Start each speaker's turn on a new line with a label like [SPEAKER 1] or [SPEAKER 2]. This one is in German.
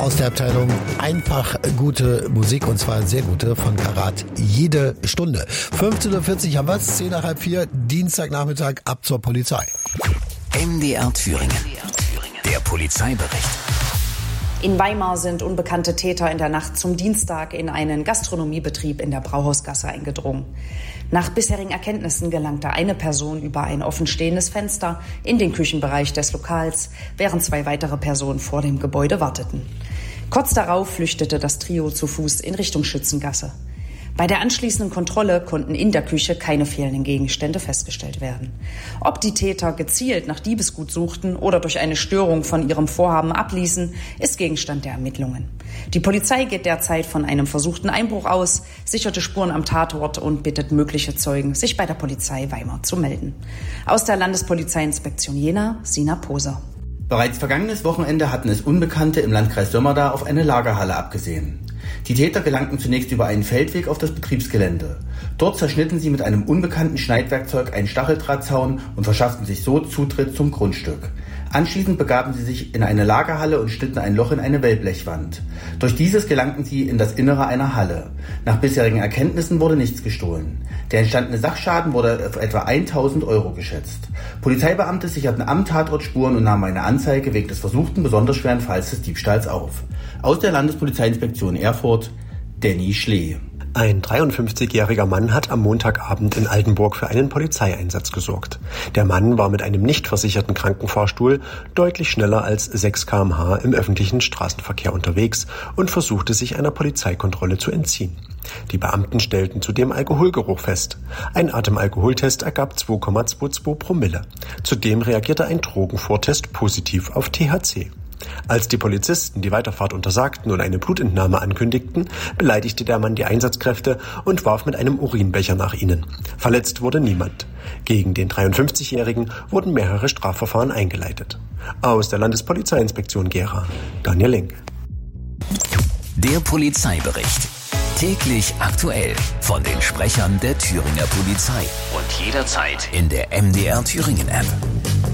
[SPEAKER 1] aus der Abteilung einfach gute Musik, und zwar sehr gute, von Karat, jede Stunde. 15.40 Uhr haben wir es, 3:10, Dienstagnachmittag, ab zur Polizei.
[SPEAKER 2] MDR Thüringen. Der Polizeibericht.
[SPEAKER 3] In Weimar sind unbekannte Täter in der Nacht zum Dienstag in einen Gastronomiebetrieb in der Brauhausgasse eingedrungen. Nach bisherigen Erkenntnissen gelangte eine Person über ein offenstehendes Fenster in den Küchenbereich des Lokals, während 2 weitere Personen vor dem Gebäude warteten. Kurz darauf flüchtete das Trio zu Fuß in Richtung Schützengasse. Bei der anschließenden Kontrolle konnten in der Küche keine fehlenden Gegenstände festgestellt werden. Ob die Täter gezielt nach Diebesgut suchten oder durch eine Störung von ihrem Vorhaben abließen, ist Gegenstand der Ermittlungen. Die Polizei geht derzeit von einem versuchten Einbruch aus, sicherte Spuren am Tatort und bittet mögliche Zeugen, sich bei der Polizei Weimar zu melden. Aus der Landespolizeiinspektion Jena, Sina Poser.
[SPEAKER 4] Bereits vergangenes Wochenende hatten es Unbekannte im Landkreis Sömmerda auf eine Lagerhalle abgesehen. Die Täter gelangten zunächst über einen Feldweg auf das Betriebsgelände. Dort zerschnitten sie mit einem unbekannten Schneidwerkzeug einen Stacheldrahtzaun und verschafften sich so Zutritt zum Grundstück. Anschließend begaben sie sich in eine Lagerhalle und schnitten ein Loch in eine Wellblechwand. Durch dieses gelangten sie in das Innere einer Halle. Nach bisherigen Erkenntnissen wurde nichts gestohlen. Der entstandene Sachschaden wurde auf etwa 1.000 Euro geschätzt. Polizeibeamte sicherten am Tatort Spuren und nahmen eine Anzeige wegen des versuchten besonders schweren Falls des Diebstahls auf. Aus der Landespolizeiinspektion Erfurt, Danny Schlee.
[SPEAKER 5] Ein 53-jähriger Mann hat am Montagabend in Altenburg für einen Polizeieinsatz gesorgt. Der Mann war mit einem nicht versicherten Krankenfahrstuhl deutlich schneller als 6 km/h im öffentlichen Straßenverkehr unterwegs und versuchte sich einer Polizeikontrolle zu entziehen. Die Beamten stellten zudem Alkoholgeruch fest. Ein Atemalkoholtest ergab 2,22 Promille. Zudem reagierte ein Drogenvortest positiv auf THC. Als die Polizisten die Weiterfahrt untersagten und eine Blutentnahme ankündigten, beleidigte der Mann die Einsatzkräfte und warf mit einem Urinbecher nach ihnen. Verletzt wurde niemand. Gegen den 53-Jährigen wurden mehrere Strafverfahren eingeleitet. Aus der Landespolizeiinspektion Gera, Daniel Link.
[SPEAKER 2] Der Polizeibericht. Täglich aktuell von den Sprechern der Thüringer Polizei und jederzeit in der MDR Thüringen App.